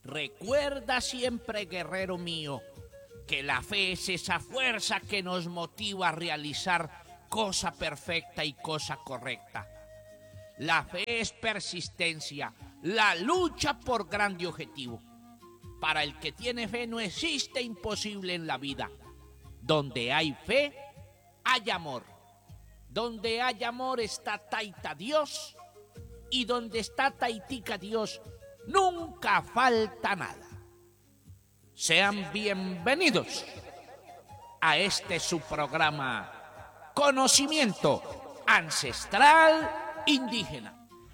Recuerda siempre, guerrero mío, que la fe es esa fuerza que nos motiva a realizar cosa perfecta y cosa correcta. La fe es persistencia, la lucha por grande objetivo. Para el que tiene fe no existe imposible en la vida. Donde hay fe, hay amor. Donde hay amor está Taita Dios, y donde está Taitica Dios nunca falta nada. Sean bienvenidos a este su programa Conocimiento Ancestral Indígena.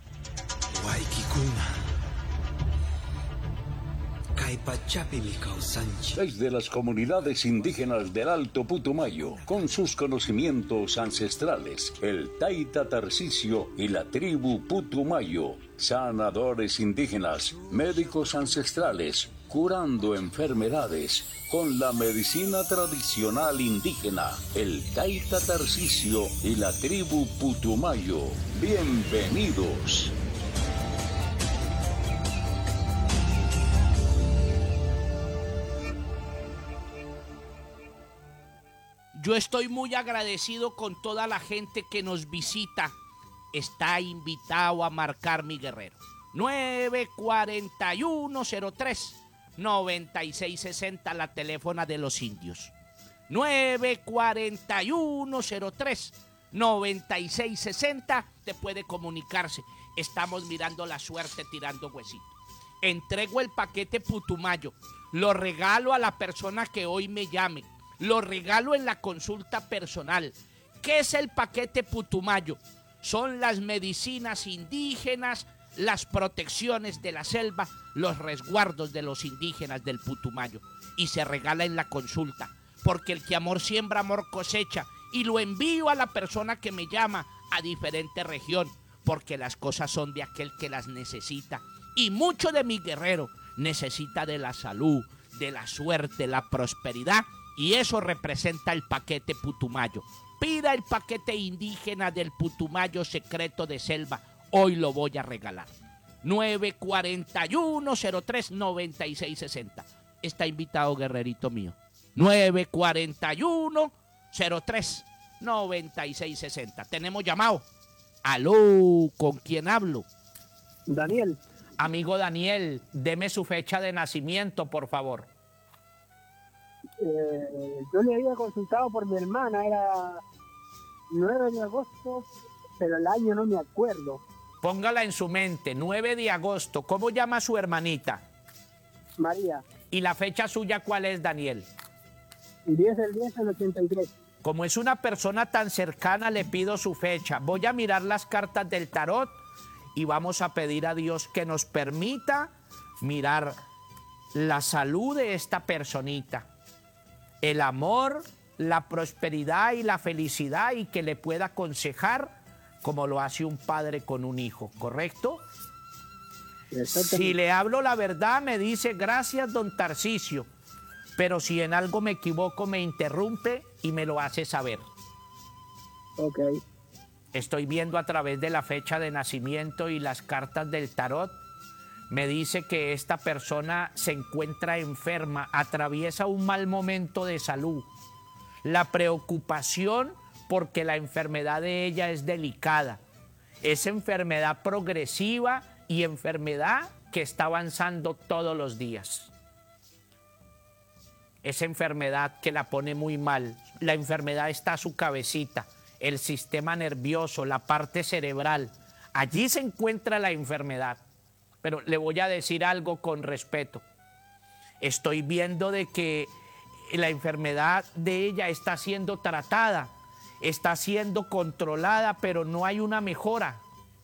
Desde las comunidades indígenas del Alto Putumayo, con sus conocimientos ancestrales, el Taita Tarcisio y la tribu Putumayo, sanadores indígenas, médicos ancestrales, curando enfermedades con la medicina tradicional indígena, el Taita Tarcisio y la tribu Putumayo. Bienvenidos. Yo estoy muy agradecido con toda la gente que nos visita. Está invitado a marcar mi guerrero. 94103-9660, la teléfona de los indios. 94103-9660, te puede comunicarse. Estamos mirando la suerte, tirando huesito. Entrego el paquete Putumayo. Lo regalo a la persona que hoy me llame. Lo regalo en la consulta personal. ¿Qué es el paquete Putumayo? Son las medicinas indígenas, las protecciones de la selva, los resguardos de los indígenas del Putumayo. Y se regala en la consulta, porque el que amor siembra, amor cosecha. Y lo envío a la persona que me llama a diferente región, porque las cosas son de aquel que las necesita. Y mucho de mi guerrero necesita de la salud, de la suerte, la prosperidad. Y eso representa el paquete Putumayo. Pida el paquete indígena del Putumayo secreto de selva. Hoy lo voy a regalar. 94103-9660. Está invitado, guerrerito mío. 94103-9660. Tenemos llamado. Aló, ¿con quién hablo? Daniel. Amigo Daniel, deme su fecha de nacimiento, por favor. Yo le había consultado por mi hermana, era 9 de agosto, pero el año no me acuerdo. Póngala en su mente, 9 de agosto. ¿Cómo llama su hermanita? María. ¿Y la fecha suya cuál es, Daniel? 10 del 10 del 83. Como es una persona tan cercana, le pido su fecha. Voy a mirar las cartas del tarot y vamos a pedir a Dios que nos permita mirar la salud de esta personita, el amor, la prosperidad y la felicidad, y que le pueda aconsejar como lo hace un padre con un hijo, ¿correcto? Si le hablo la verdad, me dice gracias, don Tarcisio, pero si en algo me equivoco, me interrumpe y me lo hace saber. Ok. Estoy viendo a través de la fecha de nacimiento y las cartas del tarot. Me dice que esta persona se encuentra enferma, atraviesa un mal momento de salud. La preocupación porque la enfermedad de ella es delicada. Es enfermedad progresiva y enfermedad que está avanzando todos los días. Es enfermedad que la pone muy mal. La enfermedad está a su cabecita, el sistema nervioso, la parte cerebral. Allí se encuentra la enfermedad. Pero le voy a decir algo con respeto. Estoy viendo de que la enfermedad de ella está siendo tratada, está siendo controlada, pero no hay una mejora.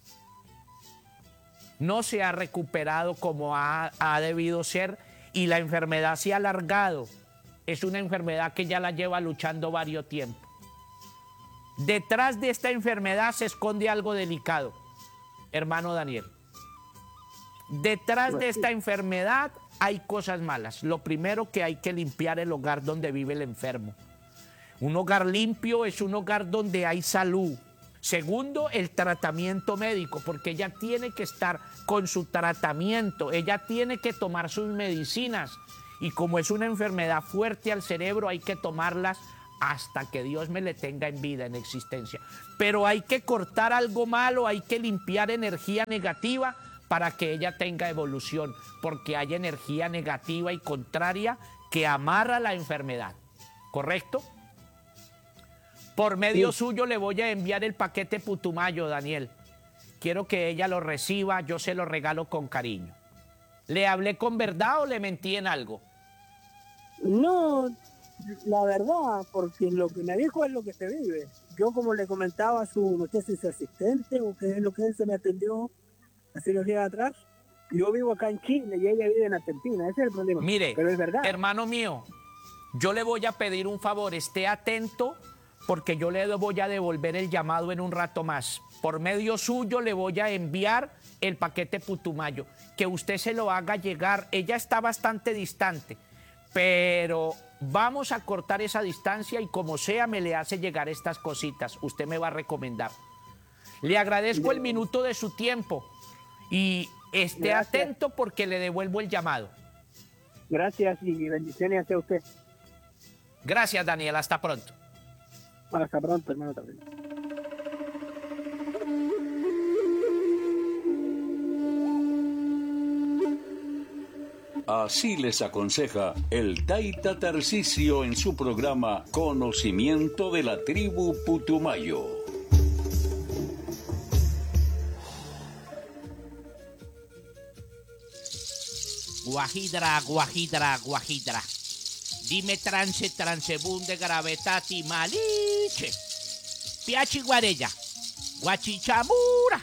No se ha recuperado como ha debido ser, y la enfermedad se ha alargado. Es una enfermedad que ya la lleva luchando varios tiempos. Detrás de esta enfermedad se esconde algo delicado, hermano Daniel. Detrás de esta enfermedad hay cosas malas. Lo primero, que hay que limpiar el hogar donde vive el enfermo. Un hogar limpio es un hogar donde hay salud, Segundo, el tratamiento médico, porque ella tiene que estar con su tratamiento, ella tiene que tomar sus medicinas. Y como es una enfermedad fuerte al cerebro, hay que tomarlas hasta que Dios me le tenga en vida, en existencia. Pero hay que cortar algo malo, hay que limpiar energía negativa para que ella tenga evolución, porque hay energía negativa y contraria que amarra la enfermedad. ¿Correcto? Por medio suyo le voy a enviar el paquete Putumayo, Daniel. Quiero que ella lo reciba, yo se lo regalo con cariño. ¿Le hablé con verdad o le mentí en algo? No, la verdad, porque lo que me dijo es lo que se vive. Yo, como le comentaba a su, no sé si su asistente o qué es lo que él se me atendió hace unos días atrás, yo vivo acá en Chile y ella vive en Argentina, ese es el problema. Mire, pero es verdad. Hermano mío, yo le voy a pedir un favor, esté atento porque yo le voy a devolver el llamado en un rato más. Por medio suyo le voy a enviar el paquete Putumayo, que usted se lo haga llegar. Ella está bastante distante, pero vamos a cortar esa distancia y como sea me le hace llegar estas cositas. Usted me va a recomendar. Le agradezco el minuto de su tiempo y esté atento porque le devuelvo el llamado. Gracias y bendiciones hacia usted. Gracias, Daniel. Hasta pronto. Hasta pronto, hermano, también. Así les aconseja el Taita Tarcisio en su programa Conocimiento de la Tribu Putumayo. Guajidra, guajidra, guajidra. Dime trance, transebunde, gravetati, maliche. Piachi guarella, guachichamura.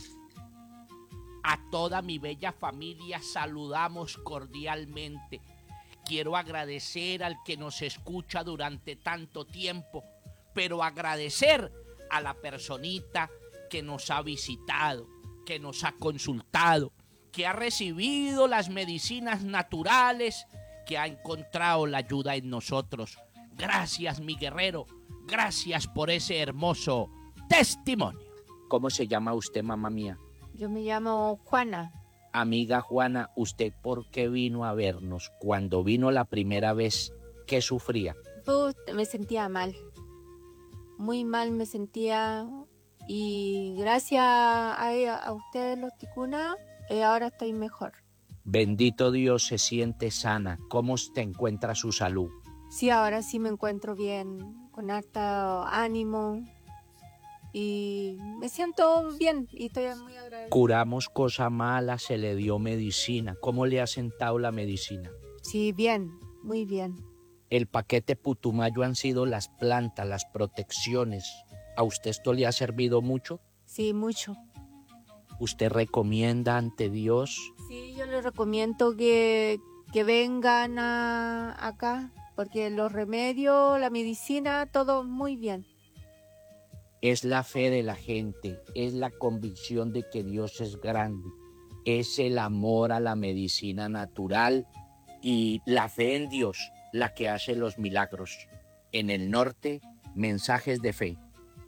A toda mi bella familia saludamos cordialmente. Quiero agradecer al que nos escucha durante tanto tiempo, pero agradecer a la personita que nos ha visitado, que nos ha consultado, que ha recibido las medicinas naturales, que ha encontrado la ayuda en nosotros. Gracias, mi guerrero. Gracias por ese hermoso testimonio. ¿Cómo se llama usted, mamá mía? Yo me llamo Juana. Amiga Juana, ¿usted por qué vino a vernos? Cuando vino la primera vez, ¿qué sufría? Me sentía mal. Muy mal me sentía. Y gracias a ustedes, los ticunas, ahora estoy mejor. Bendito Dios, se siente sana. ¿Cómo te encuentra su salud? Sí, ahora sí me encuentro bien, con harto ánimo. Y me siento bien y estoy muy agradecida. Curamos cosa mala, se le dio medicina. ¿Cómo le ha sentado la medicina? Sí, bien, muy bien. El paquete Putumayo han sido las plantas, las protecciones. ¿A usted esto le ha servido mucho? Sí, mucho. ¿Usted recomienda ante Dios? Sí, yo les recomiendo que vengan acá, porque los remedios, la medicina, todo muy bien. Es la fe de la gente, es la convicción de que Dios es grande, es el amor a la medicina natural y la fe en Dios la que hace los milagros. En el norte, mensajes de fe.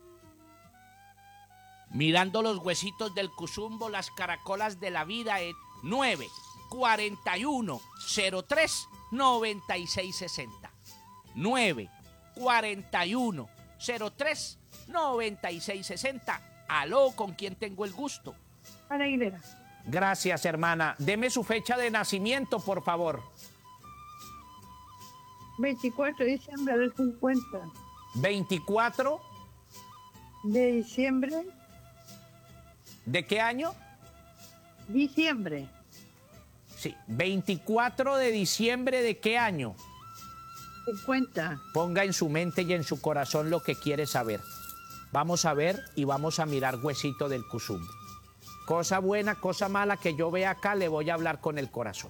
Mirando los huesitos del Cusumbo, las caracolas de la vida en 9 41 03 96 60. 9 41 03 9660. Aló, ¿con quién tengo el gusto? Ana Aguilera. Gracias, hermana. Deme su fecha de nacimiento, por favor. 24 de diciembre del 50. 24 De diciembre. ¿de qué año? Diciembre. Sí, 24 de diciembre ¿de qué año? 50. Ponga en su mente y en su corazón lo que quiere saber. Vamos a ver y vamos a mirar huesito del Cusumbo. Cosa buena, cosa mala que yo vea acá, le voy a hablar con el corazón.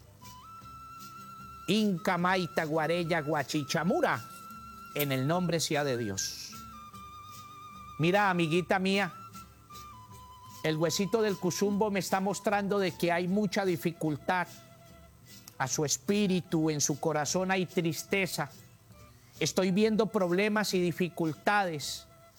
Inca, Maita, Guarella, Guachichamura, en el nombre sea de Dios. Mira, amiguita mía, el huesito del Cusumbo me está mostrando de que hay mucha dificultad. A su espíritu, en su corazón hay tristeza. Estoy viendo problemas y dificultades.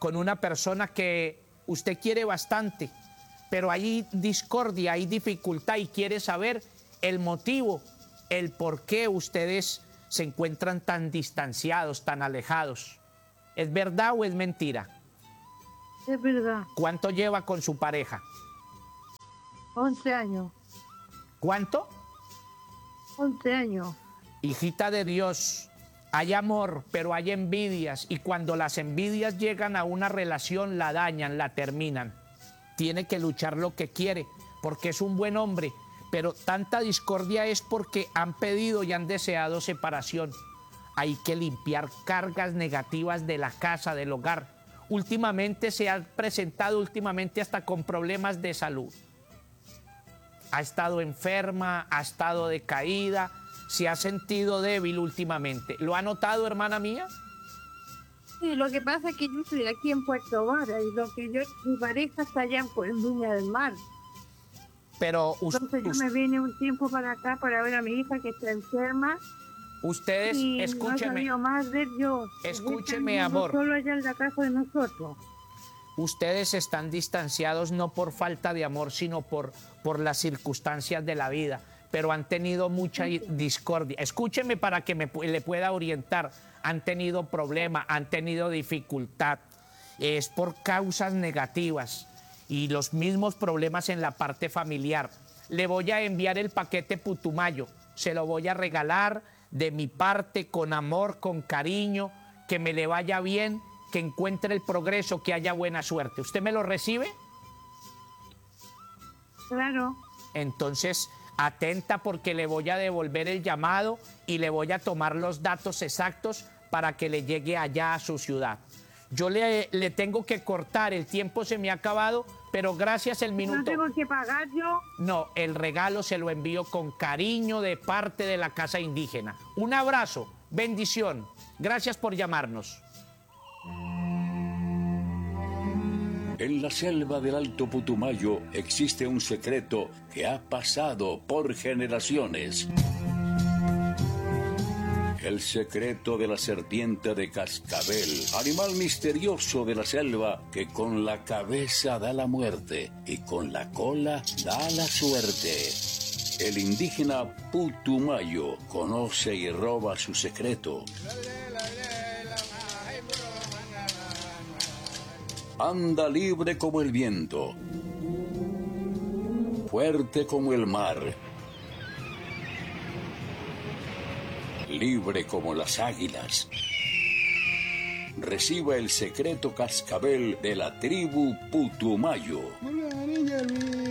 con una persona que usted quiere bastante, pero hay discordia, hay dificultad y quiere saber el motivo, el por qué ustedes se encuentran tan distanciados, tan alejados. ¿Es verdad o es mentira? Es verdad. ¿Cuánto lleva con su pareja? 11 años. ¿Cuánto? 11 años. Hijita de Dios, hay amor, pero hay envidias, y cuando las envidias llegan a una relación, la dañan, la terminan. Tiene que luchar lo que quiere, porque es un buen hombre, pero tanta discordia es porque han pedido y han deseado separación. Hay que limpiar cargas negativas de la casa, del hogar. Últimamente se ha presentado hasta con problemas de salud. Ha estado enferma, ha estado decaída, se ha sentido débil últimamente. ¿Lo ha notado, hermana mía? Sí, lo que pasa es que yo estoy aquí en Puerto Vara y mi pareja está allá en Viña del Mar. Pero Entonces yo me vine un tiempo para acá para ver a mi hija que está enferma. ustedes, Y escúcheme, no más ver yo. escúcheme, Están amor. solo allá en la casa de nosotros. Ustedes están distanciados no por falta de amor, sino por las circunstancias de la vida, pero han tenido mucha discordia. Escúcheme para que le pueda orientar. Han tenido problemas, han tenido dificultad. Es por causas negativas y los mismos problemas en la parte familiar. Le voy a enviar el paquete Putumayo. Se lo voy a regalar de mi parte, con amor, con cariño, que me le vaya bien, que encuentre el progreso, que haya buena suerte. ¿Usted me lo recibe? Claro. Entonces, atenta, porque le voy a devolver el llamado y le voy a tomar los datos exactos para que le llegue allá a su ciudad. Yo le tengo que cortar, el tiempo se me ha acabado, pero gracias el minuto. ¿No tengo que pagar yo? No, el regalo se lo envío con cariño de parte de la Casa Indígena. Un abrazo, bendición. Gracias por llamarnos. En la selva del Alto Putumayo existe un secreto que ha pasado por generaciones. El secreto de la serpiente de cascabel, animal misterioso de la selva que con la cabeza da la muerte y con la cola da la suerte. El indígena Putumayo conoce y roba su secreto. Anda libre como el viento, fuerte como el mar, libre como las águilas. Reciba el secreto cascabel de la tribu Putumayo.